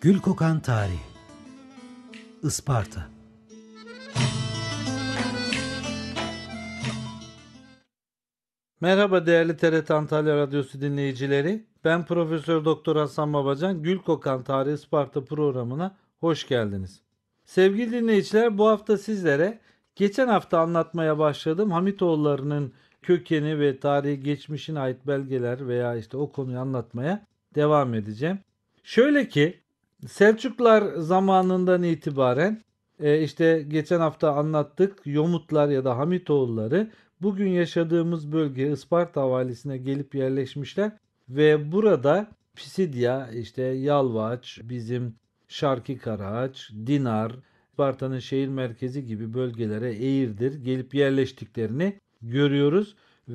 Gül kokan tarih. Isparta. Merhaba değerli TRT Antalya Radyosu dinleyicileri. Ben Profesör Doktor Hasan Babacan. Gül Kokan Tarih Isparta programına hoş geldiniz. Sevgili dinleyiciler, bu hafta sizlere geçen hafta anlatmaya başladığım Hamitoğulları'nın kökeni ve tarihi geçmişine ait belgeler veya o konuyu anlatmaya devam edeceğim. Şöyle ki Selçuklular zamanından itibaren geçen hafta anlattık, Yomutlar ya da Hamitoğulları bugün yaşadığımız bölge Isparta valisine gelip yerleşmişler ve burada Pisidya, Yalvaç, bizim Şarkı Karaağaç, Dinar, Isparta'nın şehir merkezi gibi bölgelere, Eğirdir gelip yerleştiklerini görüyoruz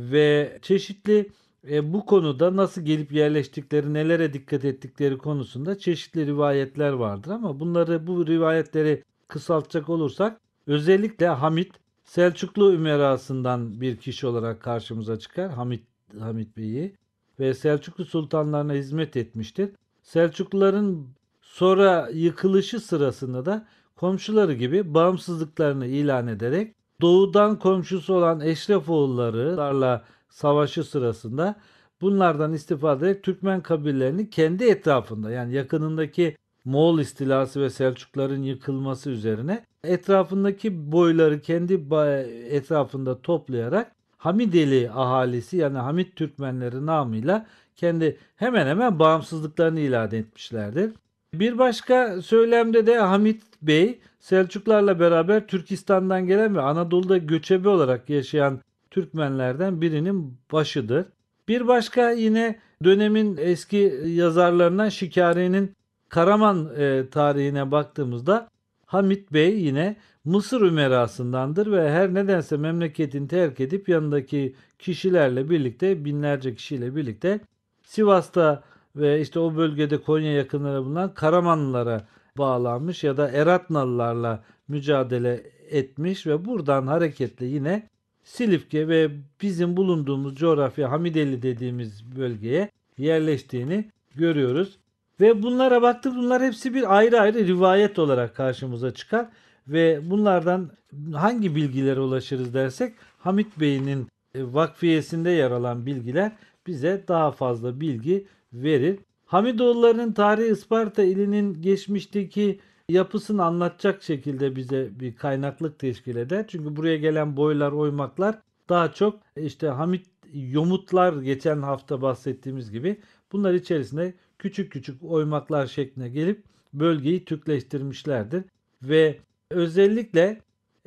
ve çeşitli bu konuda nasıl gelip yerleştikleri, nelere dikkat ettikleri konusunda çeşitli rivayetler vardır ama bu rivayetleri kısaltacak olursak özellikle Hamit Selçuklu ümerasından bir kişi olarak karşımıza çıkar, Hamit Bey'i, ve Selçuklu sultanlarına hizmet etmiştir. Selçukluların sonra yıkılışı sırasında da komşuları gibi bağımsızlıklarını ilan ederek doğudan komşusu olan Eşrefoğullarılarla savaşı sırasında bunlardan istifade ederek Türkmen kabillerini kendi etrafında, yani yakınındaki Moğol istilası ve Selçukluların yıkılması üzerine etrafındaki boyları kendi etrafında toplayarak Hamideli ahalisi, yani Hamit Türkmenleri namıyla kendi hemen hemen bağımsızlıklarını ilan etmişlerdir. Bir başka söylemde de Hamit Bey Selçuklarla beraber Türkistan'dan gelen ve Anadolu'da göçebe olarak yaşayan Türkmenlerden birinin başıdır. Bir başka yine dönemin eski yazarlarından Şikari'nin Karaman tarihine baktığımızda Hamit Bey yine Mısır ümerasındandır ve her nedense memleketini terk edip yanındaki kişilerle birlikte, binlerce kişiyle birlikte Sivas'ta ve o bölgede Konya yakınlarında bulunan Karamanlılara bağlanmış ya da Eratnalılarla mücadele etmiş ve buradan hareketle yine Silifke ve bizim bulunduğumuz coğrafya Hamideli dediğimiz bölgeye yerleştiğini görüyoruz. Ve bunlara baktık, bunlar hepsi bir ayrı ayrı rivayet olarak karşımıza çıkar ve bunlardan hangi bilgilere ulaşırız dersek Hamit Bey'in vakfiyesinde yer alan bilgiler bize daha fazla bilgi verir. Hamidoğulları'nın tarihi Isparta ilinin geçmişteki yapısını anlatacak şekilde bize bir kaynaklık teşkil eder. Çünkü buraya gelen boylar, oymaklar daha çok Hamit Yomutlar, geçen hafta bahsettiğimiz gibi, bunlar içerisinde küçük küçük oymaklar şekline gelip bölgeyi Türkleştirmişlerdir. Ve özellikle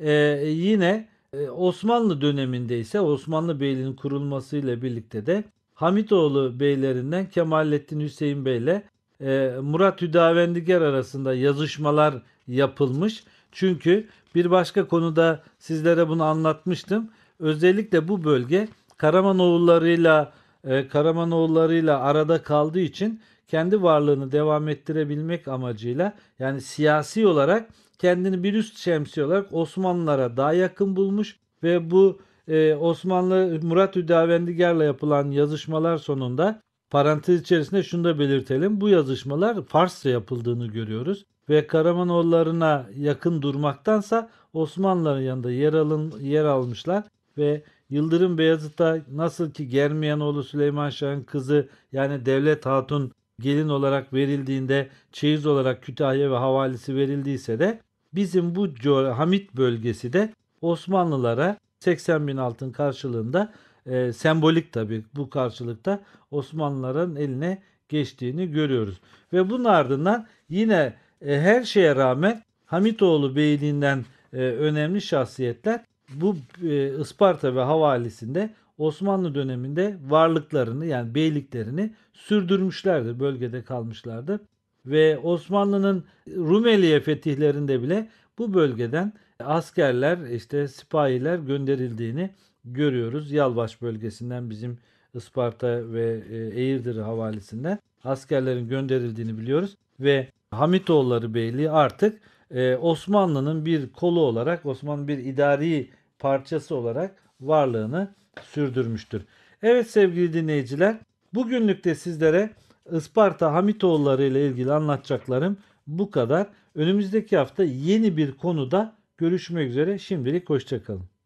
yine Osmanlı döneminde ise Osmanlı Beyliği'nin kurulmasıyla birlikte de Hamitoğlu beylerinden Kemalettin Hüseyin Bey ile Murat Hüdavendigar arasında yazışmalar yapılmış. Çünkü bir başka konuda sizlere bunu anlatmıştım. Özellikle bu bölge Karamanoğullarıyla arada kaldığı için kendi varlığını devam ettirebilmek amacıyla, yani siyasi olarak kendini bir üst şemsiye olarak Osmanlılara daha yakın bulmuş ve bu Osmanlı Murat Hüdavendigar'la yapılan yazışmalar sonunda, parantez içerisinde şunu da belirtelim, bu yazışmalar Farsça yapıldığını görüyoruz ve Karamanoğullarına yakın durmaktansa Osmanlıların yanında yer almışlar ve Yıldırım Beyazıt'a nasıl ki Germiyanoğlu Süleyman Şah'ın kızı, yani Devlet Hatun, gelin olarak verildiğinde çeyiz olarak Kütahya ve havalisi verildiyse de bizim bu Hamit bölgesi de Osmanlılara 80 bin altın karşılığında, sembolik tabii bu karşılıkta, Osmanlıların eline geçtiğini görüyoruz. Ve bunun ardından yine her şeye rağmen Hamitoğlu Beyliği'nden önemli şahsiyetler bu Isparta ve havalisinde Osmanlı döneminde varlıklarını, yani beyliklerini sürdürmüşlerdir, bölgede kalmışlardır. Ve Osmanlı'nın Rumeliye fetihlerinde bile bu bölgeden askerler, sipahiler gönderildiğini görüyoruz. Yalvaç bölgesinden, bizim Isparta ve Eğirdir havalisinden askerlerin gönderildiğini biliyoruz ve Hamitoğulları Beyliği artık Osmanlı'nın bir kolu olarak, Osmanlı'nın bir idari parçası olarak varlığını sürdürmüştür. Evet sevgili dinleyiciler, bugünlük de sizlere Isparta Hamitoğulları ile ilgili anlatacaklarım bu kadar. Önümüzdeki hafta yeni bir konuda görüşmek üzere. Şimdilik hoşça kalın.